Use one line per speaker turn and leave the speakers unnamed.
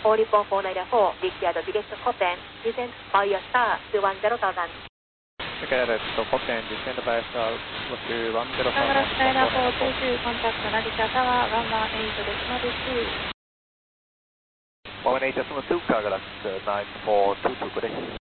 All report 494, required direction Cotton, descend by a star to 10,000.
Required Cotton, descend by a star to 10,000.
Skyline 422, contact Narita Tower 118 decimal 2.
118decimal 2, Carglass 9422 です。